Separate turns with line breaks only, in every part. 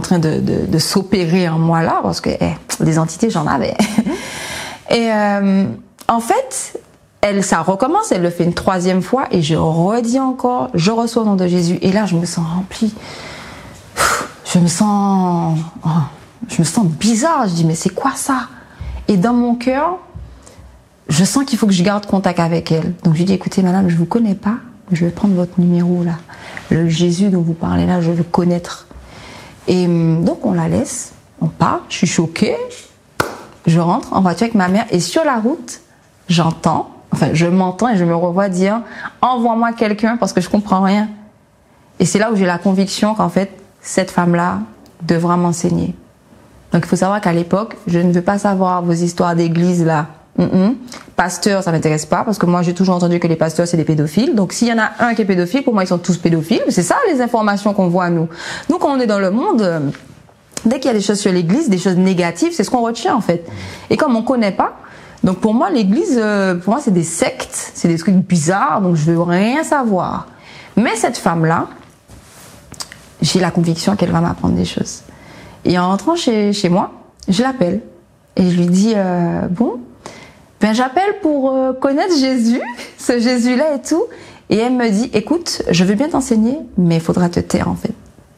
train de s'opérer en moi là, parce que des entités, j'en avais. Et en fait, ça recommence, elle le fait une 3e fois, et je redis encore, je reçois au nom de Jésus. Et là, je me sens remplie. Je me sens bizarre. Je dis, mais c'est quoi ça? Et dans mon cœur, je sens qu'il faut que je garde contact avec elle. Donc je lui dis, écoutez madame, je vous connais pas, je vais prendre votre numéro là. Le Jésus dont vous parlez là, je veux le connaître. Et donc on la laisse, on part, je suis choquée. Je rentre en voiture avec ma mère et sur la route, je m'entends et je me revois dire, envoie-moi quelqu'un parce que je comprends rien. Et c'est là où j'ai la conviction qu'en fait, cette femme-là devra m'enseigner. Donc il faut savoir qu'à l'époque, je ne veux pas savoir vos histoires d'église là. Pasteur, ça m'intéresse pas parce que moi j'ai toujours entendu que les pasteurs c'est des pédophiles. Donc s'il y en a un qui est pédophile, pour moi ils sont tous pédophiles. C'est ça les informations qu'on voit nous. Nous quand on est dans le monde, dès qu'il y a des choses sur l'église, des choses négatives, c'est ce qu'on retient en fait. Et comme on connaît pas, donc pour moi l'église, pour moi c'est des sectes, c'est des trucs bizarres, donc je veux rien savoir. Mais cette femme là, j'ai la conviction qu'elle va m'apprendre des choses. Et en rentrant chez moi, je l'appelle et je lui dis bon. Ben j'appelle pour connaître Jésus, ce Jésus-là et tout. Et elle me dit, écoute, je veux bien t'enseigner, mais il faudra te taire en fait.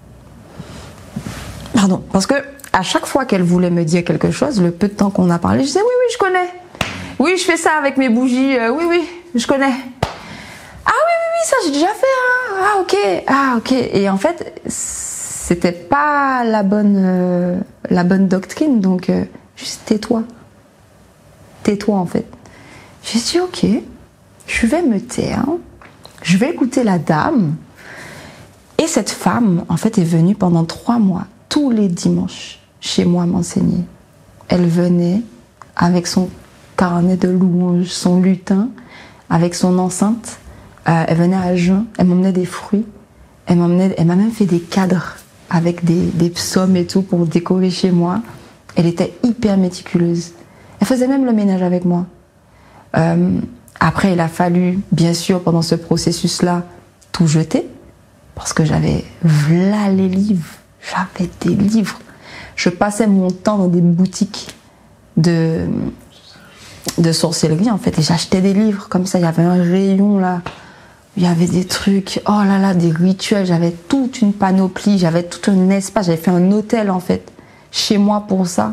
Pardon, parce que à chaque fois qu'elle voulait me dire quelque chose, le peu de temps qu'on a parlé, je disais, oui, je connais. Oui, je fais ça avec mes bougies, oui, je connais. Ah oui, ça j'ai déjà fait, ah ok. Et en fait, c'était pas la bonne doctrine, donc juste tais-toi. Tais-toi en fait. J'ai dit ok, je vais me taire, je vais écouter la dame. Et cette femme en fait est venue pendant 3 mois, tous les dimanches, chez moi m'enseigner. Elle venait avec son carnet de louanges, son lutin, avec son enceinte. Elle venait à jeun, elle m'emmenait des fruits, elle m'a même fait des cadres avec des psaumes et tout pour décorer chez moi. Elle était hyper méticuleuse. Elle faisait même le ménage avec moi. Après, il a fallu, bien sûr, pendant ce processus-là, tout jeter. Parce que j'avais là les livres. J'avais des livres. Je passais mon temps dans des boutiques de sorcellerie, en fait. Et j'achetais des livres comme ça. Il y avait un rayon, là. Il y avait des trucs, oh là là, des rituels. J'avais toute une panoplie. J'avais tout un espace. J'avais fait un hôtel, en fait, chez moi pour ça.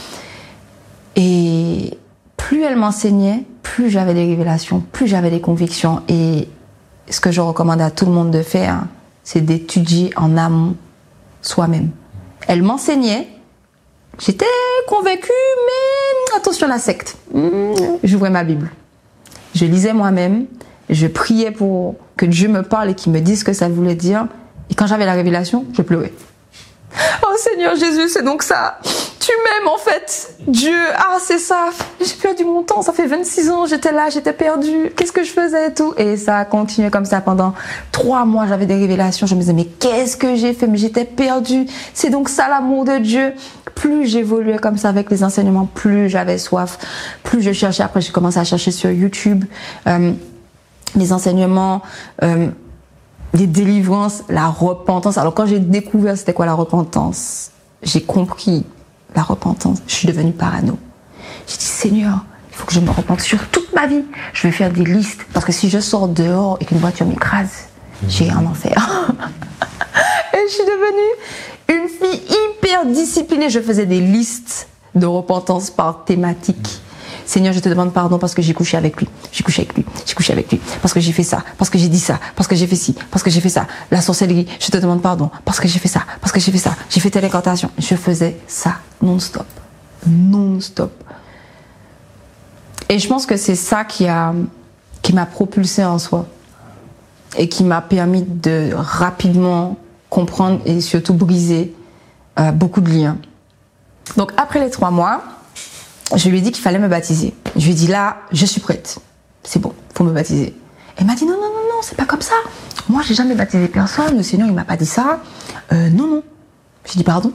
Et plus elle m'enseignait, plus j'avais des révélations, plus j'avais des convictions. Et ce que je recommande à tout le monde de faire, c'est d'étudier en amont soi-même. Elle m'enseignait, j'étais convaincue, mais attention à la secte. J'ouvrais ma Bible. Je lisais moi-même, je priais pour que Dieu me parle et qu'il me dise ce que ça voulait dire. Et quand j'avais la révélation, je pleurais. Oh Seigneur Jésus, c'est donc ça. Tu m'aimes en fait. Dieu, c'est ça. J'ai perdu mon temps, ça fait 26 ans, j'étais là, j'étais perdue. Qu'est-ce que je faisais et tout. Et ça a continué comme ça pendant 3 mois, j'avais des révélations. Je me disais, mais qu'est-ce que j'ai fait? Mais j'étais perdue. C'est donc ça l'amour de Dieu. Plus j'évoluais comme ça avec les enseignements, plus j'avais soif, plus je cherchais. Après, j'ai commencé à chercher sur YouTube les enseignements, les délivrances, la repentance. Alors quand j'ai découvert c'était quoi la repentance, j'ai compris la repentance, je suis devenue parano. J'ai dit Seigneur, il faut que je me repente sur toute ma vie. Je vais faire des listes parce que si je sors dehors et qu'une voiture m'écrase, j'irai en enfer. Et je suis devenue une fille hyper disciplinée. Je faisais des listes de repentance par thématique. Seigneur, je te demande pardon parce que j'ai couché avec lui. J'ai couché avec lui. J'ai couché avec lui. Parce que j'ai fait ça. Parce que j'ai dit ça. Parce que j'ai fait ci. Parce que j'ai fait ça. La sorcellerie, je te demande pardon. Parce que j'ai fait ça. Parce que j'ai fait ça. J'ai fait telle incantation. Je faisais ça non-stop. Non-stop. Et je pense que c'est ça qui m'a propulsée en soi. Et qui m'a permis de rapidement comprendre et surtout briser beaucoup de liens. Donc après les 3 mois, je lui ai dit qu'il fallait me baptiser. Je lui ai dit là, je suis prête. C'est bon, faut me baptiser. Elle m'a dit non, c'est pas comme ça. Moi, j'ai jamais baptisé personne. Le Seigneur, il m'a pas dit ça. Non. J'ai dit pardon.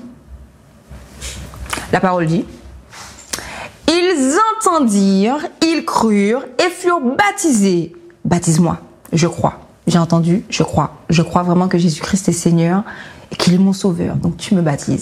La parole dit ils entendirent, ils crurent et furent baptisés. Baptise-moi, je crois. J'ai entendu, je crois. Je crois vraiment que Jésus-Christ est Seigneur et qu'il est mon sauveur. Donc tu me baptises.